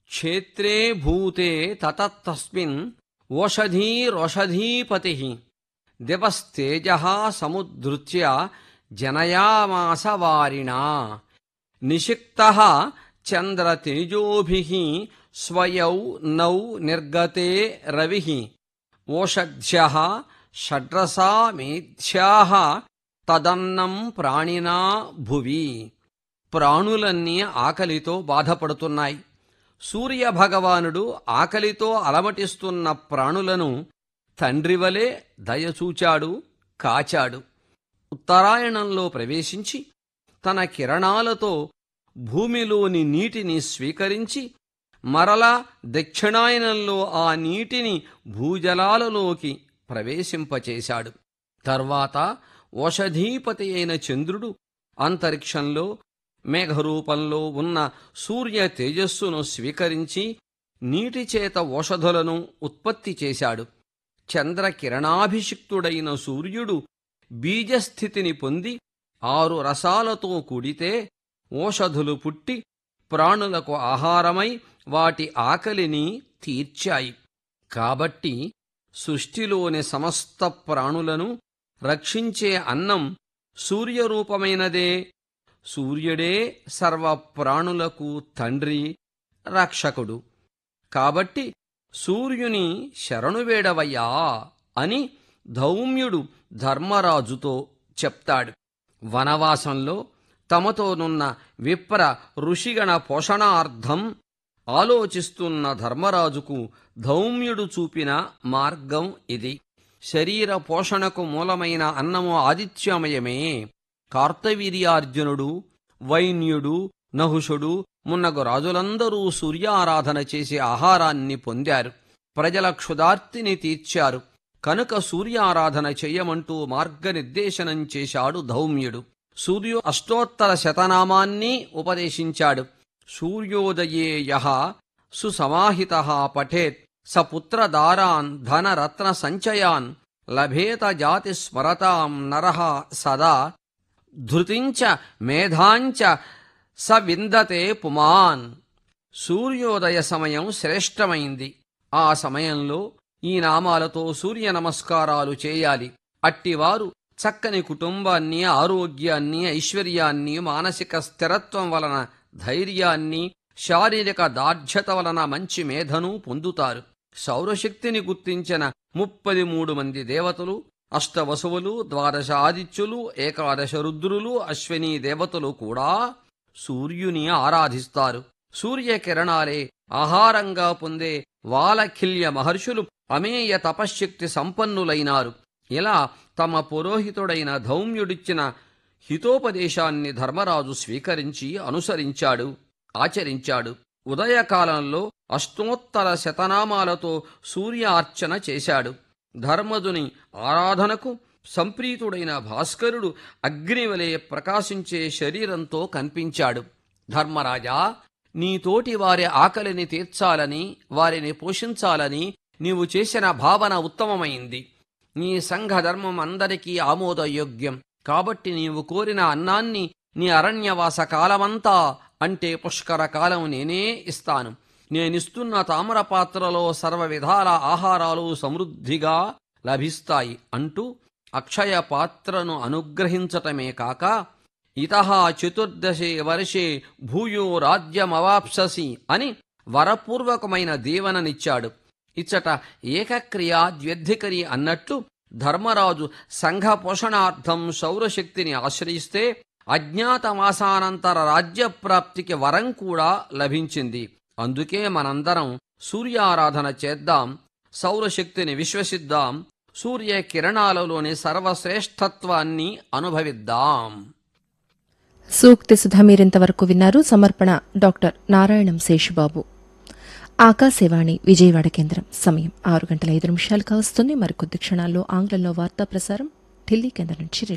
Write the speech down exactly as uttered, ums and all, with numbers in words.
క్షేత్రే భూతే తతస్తస్మిన్ ఓషధీరోషధీపతి దివస్తేజః సముద్ధృత్య జనయామాస వారిణా నిషిక్తః చంద్రతేజోభిః స్వయౌ now నిర్గతే రవిః ఓషధ్యః షడ్రసా మేధ్యాః తదన్నం ప్రాణినా భువి. ప్రాణులన్నీ ఆకలితో బాధపడుతున్నాయి. సూర్యభగవానుడు ఆకలితో అలమటిస్తున్న ప్రాణులను తండ్రివలే దయచూచాడు, కాచాడు. ఉత్తరాయణంలో ప్రవేశించి తన కిరణాలతో భూమిలోని నీటిని స్వీకరించి మరలా దక్షిణాయనంలో ఆ నీటిని భూజలాలలోకి ప్రవేశింపచేశాడు. తర్వాత ఓషధీపతి అయిన చంద్రుడు అంతరిక్షంలో మేఘరూపంలో ఉన్న సూర్య తేజస్సును స్వీకరించి నీటిచేత ఓషధులను ఉత్పత్తి చేశాడు. చంద్రకిరణాభిషిక్తుడైన సూర్యుడు బీజస్థితిని పొంది ఆరు రసాలతో కూడితే ఓషధులు పుట్టి ప్రాణులకు ఆహారమై వాటి ఆకలిని తీర్చాయి. కాబట్టి సృష్టిలోని సమస్త ప్రాణులను రక్షించే అన్నం సూర్యరూపమైనదే. సూర్యుడే సర్వ ప్రాణులకు తండ్రి, రక్షకుడు. కాబట్టి సూర్యుని శరణువేడవయ్యా అని ధౌమ్యుడు ధర్మరాజుతో చెప్తాడు. వనవాసంలో తమతోనున్న విప్ర ఋషిగణ పోషణార్థం ఆలోచిస్తున్న ధర్మరాజుకు ధౌమ్యుడు చూపిన మార్గం ఇది. శరీర పోషణకు మూలమైన అన్నము ఆదిత్యమయమే. కార్తవీర్యార్జునుడు, వైన్యుడు, నహుషుడు మున్నగు రాజులందరూ సూర్యారాధన చేసి ఆహారాన్ని పొందారు. ప్రజల క్షుధార్తిని తీర్చారు. కనుక సూర్యారాధన చెయ్యమంటూ మార్గనిర్దేశనం చేశాడు ధౌమ్యుడు. సూర్యు అష్టోత్తర శతనామాన్ని ఉపదేశించాడు. సూర్యోదయే యః సుసమాహితః పఠేత్ స పుత్రదారాన్ ధనరత్న సంచయాన్ లభేత జాతి స్మరతాం నరః సదా ధృతించ మేధాంచ స విందతే పుమాన్. సూర్యోదయ సమయం శ్రేష్టమైంది. ఆ సమయంలో ఈ నామాలతో సూర్య నమస్కారాలు చేయాలి. అట్టివారు చక్కని కుటుంబాన్ని, ఆరోగ్యాన్ని, ఐశ్వర్యాన్ని, మానసిక స్థిరత్వం వలన ధైర్యాన్ని, శారీరక దార్ఢ్యత వలన మంచి మేధను పొందుతారు. సౌరశక్తిని గుర్తించిన ముప్పది మూడు మంది దేవతలు, అష్టవసువులు, ద్వాదశ ఆదిత్యులు, ఏకాదశ రుద్రులు, అశ్వినీ దేవతలు కూడా సూర్యుని ఆరాధిస్తారు. సూర్యకిరణాలే ఆహారంగా పొందే వాలఖిల్య మహర్షులు అమేయ తపశ్శక్తి సంపన్నులైనారు. ఇలా తమ పురోహితుడైన ధౌమ్యుడిచ్చిన హితోపదేశాన్ని ధర్మరాజు స్వీకరించి అనుసరించాడు, ఆచరించాడు. ఉదయకాలంలో అష్టోత్తర శతనామాలతో సూర్యార్చన చేశాడు. ధర్మజుని ఆరాధనకు సంప్రీతుడైన భాస్కరుడు అగ్నివలే ప్రకాశించే శరీరంతో కనిపించాడు. ధర్మరాజా, నీతోటి వారి ఆకలిని తీర్చాలని, వారిని పోషించాలని నీవు చేసిన భావన ఉత్తమమైంది. నీ సంఘధర్మం అందరికీ ఆమోదయోగ్యం. కాబట్టి నీవు కోరిన అన్నాన్ని నీ అరణ్యవాస కాలమంతా, అంటే పుష్కర కాలం నేనే ఇస్తాను. నేనిస్తున్న తామ్రపాత్రలో సర్వ విధాల ఆహారాలు సమృద్ధిగా లభిస్తాయి అంటూ అక్షయ పాత్రను అనుగ్రహించటమే కాక ఇతః చతుర్దశే వర్షే భూయో రాజ్యమవాప్ససి అని వరపూర్వకమైన దీవెననిచ్చాడు. ఇచ్చట ఏకక్రియా ద్వ్యర్థికరి అన్నట్లు ధర్మరాజు సంఘ పోషణార్థం సౌరశక్తిని ఆశ్రయిస్తే అజ్ఞాతవాసానంతర రాజ్యప్రాప్తికి వరం కూడా లభించింది. అందుకే మనందరం సూర్యారాధన చేద్దాం, సౌరశక్తిని విశ్వసిద్దాం, సూర్య కిరణాలలోని సర్వశ్రేష్ఠత్వాన్ని అనుభవిద్దాం. సూక్తి సుధా మీరింతవరకు విన్నారు. సమర్పణ డాక్టర్ నారాయణం శేషుబాబు. ఆకాశవాణి విజయవాడ కేంద్రం. సమయం ఆరు గంటల ఐదు నిమిషాలు కావస్తుంది. మరికొద్ది క్షణాల్లో ఆంగ్లంలో వార్తా ప్రసారం ఢిల్లీ కేంద్రం నుంచి.